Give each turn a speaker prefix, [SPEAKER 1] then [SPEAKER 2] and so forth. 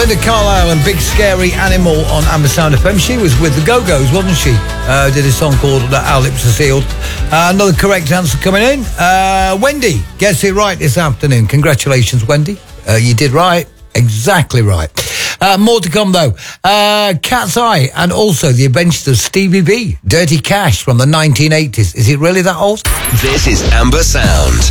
[SPEAKER 1] Belinda Carlisle and Big Scary Animal on Amber Sound FM. She was with the Go-Go's, wasn't she? Did a song called Our Lips Are Sealed. Another correct answer coming in. Wendy gets it right this afternoon. Congratulations, Wendy. You did right. Exactly right. More to come, though. Cat's Eye and also The Adventures of Stevie B. Dirty Cash from the 1980s. Is it really that old?
[SPEAKER 2] This is Amber Sound.